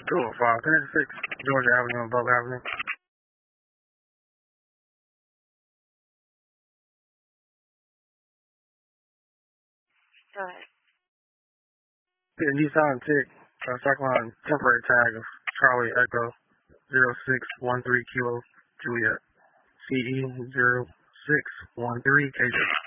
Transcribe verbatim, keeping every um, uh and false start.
two oh five, three six Georgia Avenue and Butler Avenue. Go ahead. Yeah, Nissan Tick, uh, cycle line temporary tag of Charlie Echo zero six one three Kilo Juliet. C E zero six one three K J.